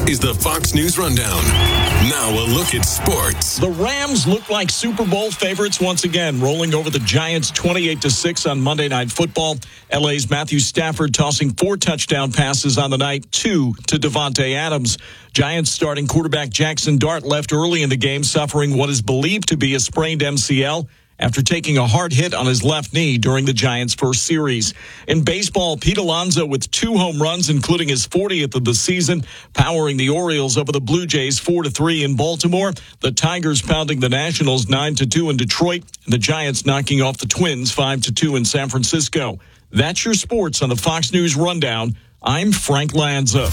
is the Fox News Rundown. Now a look at sports. The Rams look like Super Bowl favorites once again, rolling over the Giants 28-6 on Monday Night Football. LA's Matthew Stafford tossing 4 touchdown passes on the night, 2 to Devontae Adams. Giants starting quarterback Jackson Dart left early in the game, suffering what is believed to be a sprained MCL after taking a hard hit on his left knee during the Giants' first series. In baseball, Pete Alonso with 2 home runs, including his 40th of the season, powering the Orioles over the Blue Jays 4-3 in Baltimore. The Tigers pounding the Nationals 9-2 in Detroit, and the Giants knocking off the Twins 5-2 in San Francisco. That's your sports on the Fox News Rundown. I'm Frank Lanza.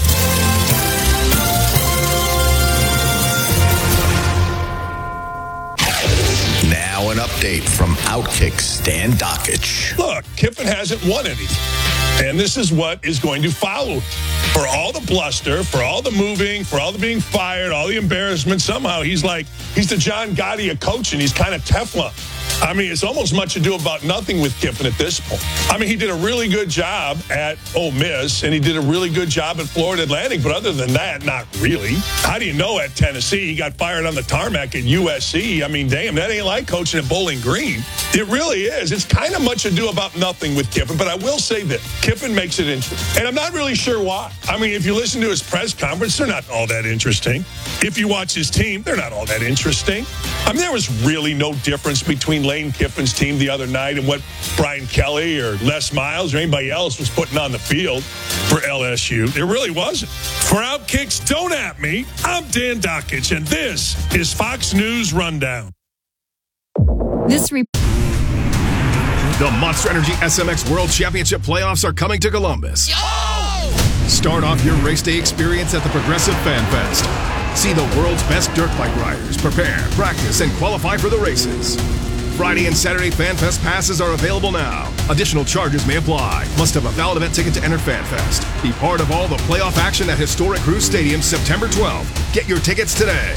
Now an update from Outkick Stan Dakich. Look, Kiffin hasn't won anything. And this is what is going to follow. For all the bluster, for all the moving, for all the being fired, all the embarrassment, somehow he's the John Gotti of coaching. He's kind of Teflon. I mean, it's almost much ado about nothing with Kiffin at this point. I mean, he did a really good job at Ole Miss, and he did a really good job at Florida Atlantic, but other than that, not really. How do you know at Tennessee? He got fired on the tarmac at USC. I mean, damn, that ain't like coaching at Bowling Green. It really is. It's kind of much ado about nothing with Kiffin, but I will say that Kiffin makes it interesting. And I'm not really sure why. I mean, if you listen to his press conference, they're not all that interesting. If you watch his team, they're not all that interesting. I mean, there was really no difference between Lane Kiffin's team the other night and what Brian Kelly or Les Miles or anybody else was putting on the field for LSU. There really wasn't. For Outkick's Don't At Me, I'm Dan Dakich, and this is Fox News Rundown. The Monster Energy SMX World Championship playoffs are coming to Columbus. Start off your race day experience at the Progressive Fan Fest. See the world's best dirt bike riders prepare, practice, and qualify for the races. Friday and Saturday Fan Fest passes are available now. Additional charges may apply. Must have a valid event ticket to enter Fan Fest. Be part of all the playoff action at historic Cruise Stadium September 12th. Get your tickets today.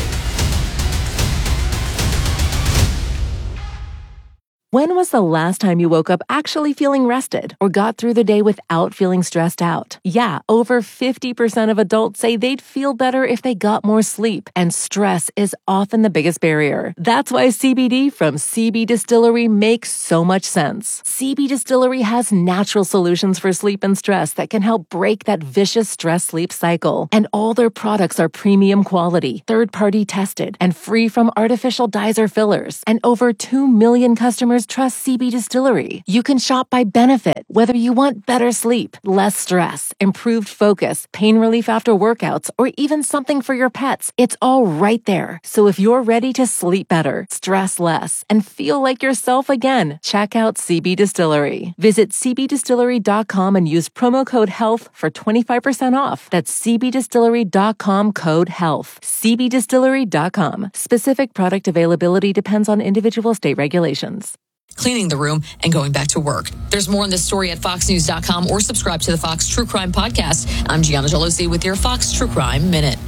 When was the last time you woke up actually feeling rested or got through the day without feeling stressed out? Yeah, over 50% of adults say they'd feel better if they got more sleep, and stress is often the biggest barrier. That's why CBD from CB Distillery makes so much sense. CB Distillery has natural solutions for sleep and stress that can help break that vicious stress-sleep cycle. And all their products are premium quality, third-party tested, and free from artificial dyes or fillers. And over 2 million customers trust CB Distillery. You can shop by benefit, whether you want better sleep, less stress, improved focus, pain relief after workouts, or even something for your pets. It's all right there. So if you're ready to sleep better, stress less, and feel like yourself again, check out CB Distillery. Visit cbdistillery.com and use promo code HEALTH for 25% off. That's cbdistillery.com, code HEALTH. cbdistillery.com. Specific product availability depends on individual state regulations. Cleaning the room and going back to work. There's more on this story at foxnews.com or subscribe to the Fox True Crime Podcast. I'm Gianna Gelosi with your Fox True Crime Minute.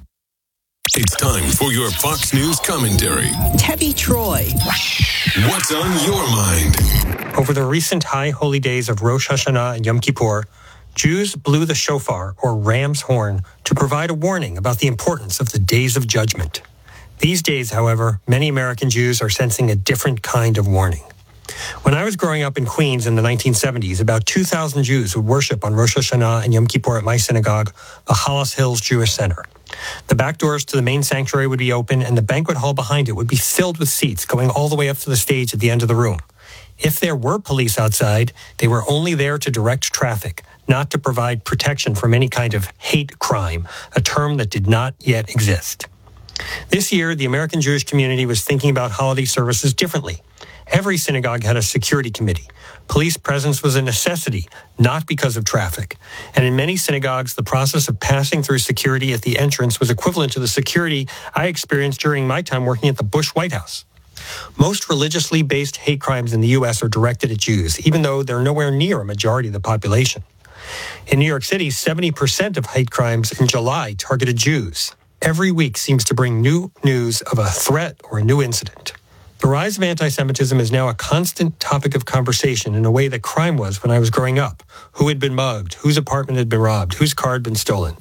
It's time for your Fox News commentary. Tevi Troy. What's on your mind? Over the recent high holy days of Rosh Hashanah and Yom Kippur, Jews blew the shofar, or ram's horn, to provide a warning about the importance of the days of judgment. These days, however, many American Jews are sensing a different kind of warning. When I was growing up in Queens in the 1970s, about 2,000 Jews would worship on Rosh Hashanah and Yom Kippur at my synagogue, the Hollis Hills Jewish Center. The back doors to the main sanctuary would be open, and the banquet hall behind it would be filled with seats going all the way up to the stage at the end of the room. If there were police outside, they were only there to direct traffic, not to provide protection from any kind of hate crime, a term that did not yet exist. This year, the American Jewish community was thinking about holiday services differently. Every synagogue had a security committee. Police presence was a necessity, not because of traffic. And in many synagogues, the process of passing through security at the entrance was equivalent to the security I experienced during my time working at the Bush White House. Most religiously based hate crimes in the U.S. are directed at Jews, even though they're nowhere near a majority of the population. In New York City, 70% of hate crimes in July targeted Jews. Every week seems to bring new news of a threat or a new incident. The rise of anti-Semitism is now a constant topic of conversation in a way that crime was when I was growing up. Who had been mugged, whose apartment had been robbed, whose car had been stolen.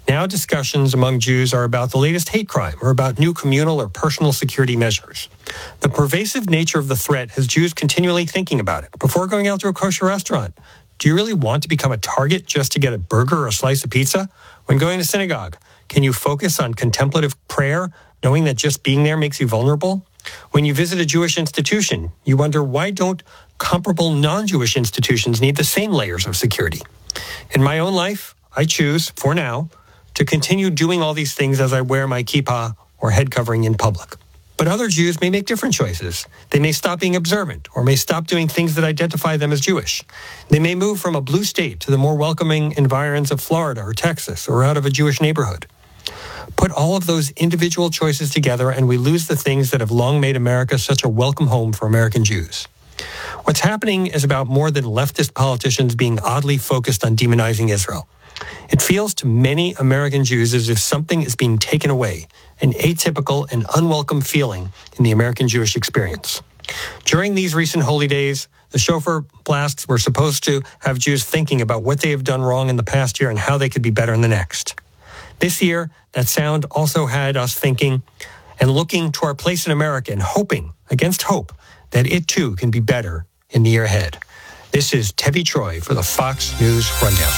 Now discussions among Jews are about the latest hate crime or about new communal or personal security measures. The pervasive nature of the threat has Jews continually thinking about it. Before going out to a kosher restaurant, do you really want to become a target just to get a burger or a slice of pizza? When going to synagogue, can you focus on contemplative prayer, knowing that just being there makes you vulnerable? When you visit a Jewish institution, you wonder, why don't comparable non-Jewish institutions need the same layers of security? In my own life, I choose, for now, to continue doing all these things as I wear my kippah or head covering in public. But other Jews may make different choices. They may stop being observant or may stop doing things that identify them as Jewish. They may move from a blue state to the more welcoming environs of Florida or Texas or out of a Jewish neighborhood. Put all of those individual choices together and we lose the things that have long made America such a welcome home for American Jews. What's happening is about more than leftist politicians being oddly focused on demonizing Israel. It feels to many American Jews as if something is being taken away, an atypical and unwelcome feeling in the American Jewish experience. During these recent holy days, the shofar blasts were supposed to have Jews thinking about what they have done wrong in the past year and how they could be better in the next. This year, that sound also had us thinking and looking to our place in America and hoping, against hope, that it too can be better in the year ahead. This is Tevi Troy for the Fox News Rundown.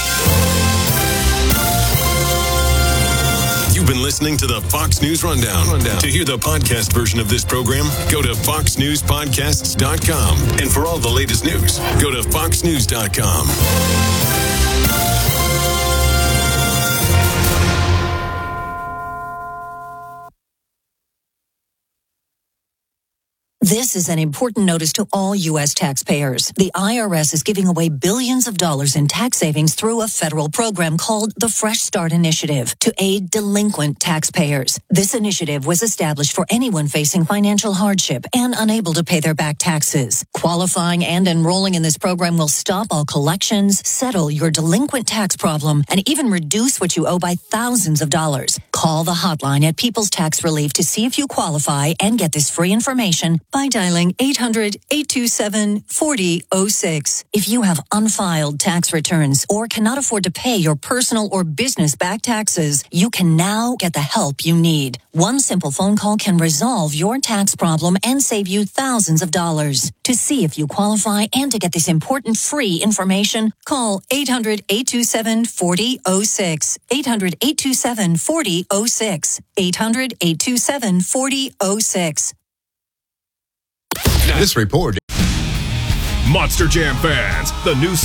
You've been listening to the Fox News Rundown. To hear the podcast version of this program, go to foxnewspodcasts.com. And for all the latest news, go to foxnews.com. This is an important notice to all U.S. taxpayers. The IRS is giving away billions of dollars in tax savings through a federal program called the Fresh Start Initiative to aid delinquent taxpayers. This initiative was established for anyone facing financial hardship and unable to pay their back taxes. Qualifying and enrolling in this program will stop all collections, settle your delinquent tax problem, and even reduce what you owe by thousands of dollars. Call the hotline at People's Tax Relief to see if you qualify and get this free information by dialing 800-827-4006. If you have unfiled tax returns or cannot afford to pay your personal or business back taxes, you can now get the help you need. One simple phone call can resolve your tax problem and save you thousands of dollars. To see if you qualify and to get this important free information, call 800-827-4006. 800-827-4006. 800-827-4006. This report. Monster Jam fans, the new